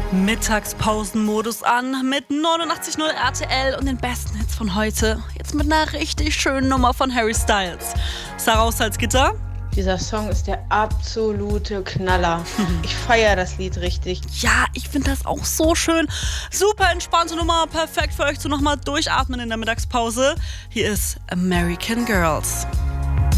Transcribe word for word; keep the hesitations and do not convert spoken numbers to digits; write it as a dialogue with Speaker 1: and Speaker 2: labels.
Speaker 1: Mittagspausenmodus an mit neunundachtzig Komma null R T L und den besten Hits von heute. Jetzt mit einer richtig schönen Nummer von Harry Styles. Sarah aus Salzgitter.
Speaker 2: Dieser Song ist der absolute Knaller. Ich feiere das Lied richtig.
Speaker 1: Ja, ich finde das auch so schön. Super entspannte Nummer, perfekt für euch zu nochmal durchatmen in der Mittagspause. Hier ist American Girls.